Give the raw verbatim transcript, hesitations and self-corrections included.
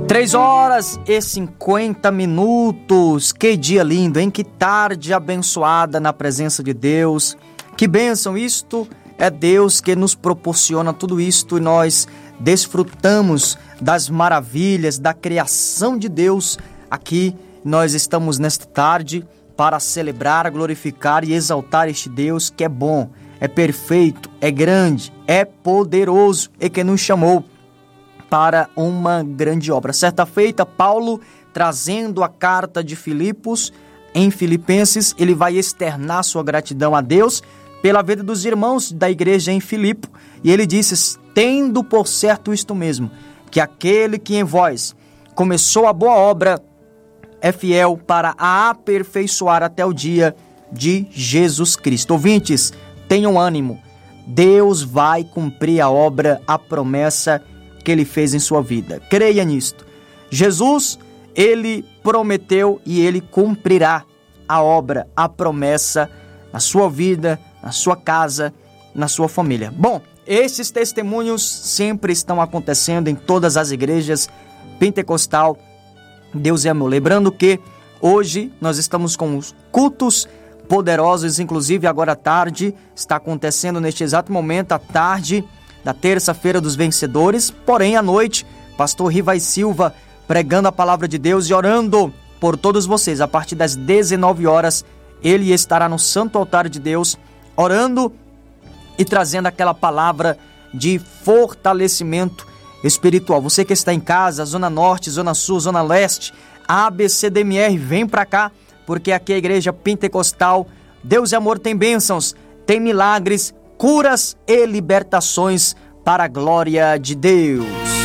Três horas e cinquenta minutos. Que dia lindo, hein? Que tarde abençoada na presença de Deus. Que bênção isto. É Deus que nos proporciona tudo isto e nós desfrutamos das maravilhas da criação de Deus. Aqui nós estamos nesta tarde para celebrar, glorificar e exaltar este Deus que é bom, é perfeito, é grande, é poderoso e que nos chamou para uma grande obra. Certa feita, Paulo, trazendo a carta de Filipos, em Filipenses, ele vai externar sua gratidão a Deus pela vida dos irmãos da igreja em Filipe. E ele disse, tendo por certo isto mesmo, que aquele que em vós começou a boa obra é fiel para a aperfeiçoar até o dia de Jesus Cristo. Ouvintes, tenham ânimo. Deus vai cumprir a obra, a promessa que ele fez em sua vida. Creia nisto. Jesus, ele prometeu e ele cumprirá a obra, a promessa na sua vida, na sua casa, na sua família. Bom, esses testemunhos sempre estão acontecendo em todas as igrejas pentecostal. Deus é amor. Lembrando que hoje nós estamos com os cultos poderosos, inclusive agora à tarde, está acontecendo neste exato momento, à tarde da terça-feira dos vencedores, porém à noite, pastor Rivai Silva pregando a palavra de Deus e orando por todos vocês. A partir das dezenove horas, ele estará no santo altar de Deus, orando e trazendo aquela palavra de fortalecimento espiritual. Você que está em casa, Zona Norte, Zona Sul, Zona Leste, A B C D M R, vem para cá, porque aqui é a igreja pentecostal. Deus é amor, tem bênçãos, tem milagres, curas e libertações para a glória de Deus.